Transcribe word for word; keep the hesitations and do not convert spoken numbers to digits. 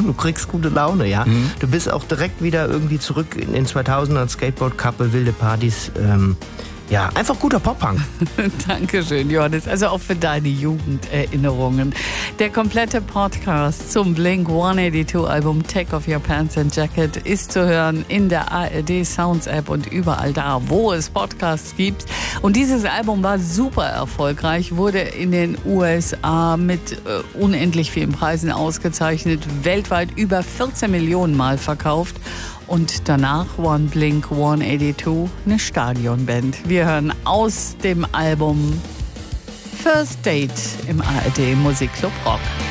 du kriegst gute Laune, ja. Mhm. Du bist auch direkt wieder irgendwie zurück in den zweitausendern, Skateboard-Couple, wilde Partys, ähm, ja, einfach guter Pop-Punk. Dankeschön, Johannes. Also auch für deine Jugenderinnerungen. Der komplette Podcast zum Blink hundertzweiundachtzig Album Take Off Your Pants and Jacket ist zu hören in der A R D Sounds App und überall da, wo es Podcasts gibt. Und dieses Album war super erfolgreich, wurde in den U S A mit äh, unendlich vielen Preisen ausgezeichnet, weltweit über vierzehn Millionen Mal verkauft. Und danach waren Blink hundertzweiundachtzig eine Stadionband. Wir hören aus dem Album First Date im A R D Musikclub Rock.